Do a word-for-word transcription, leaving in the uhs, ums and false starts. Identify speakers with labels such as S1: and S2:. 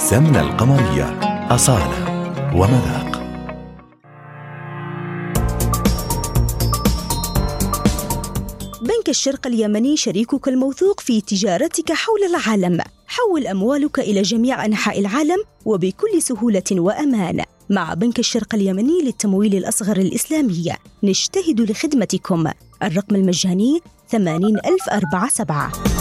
S1: سمنة القمرية، أصالة ومذاق.
S2: بنك الشرق اليمني شريكك الموثوق في تجارتك حول العالم. حول أموالك إلى جميع أنحاء العالم وبكل سهولة وأمان. مع بنك الشرق اليمني للتمويل الأصغر الإسلامي نجتهد لخدمتكم. الرقم المجاني ثمانين ألف أربعة سبعة.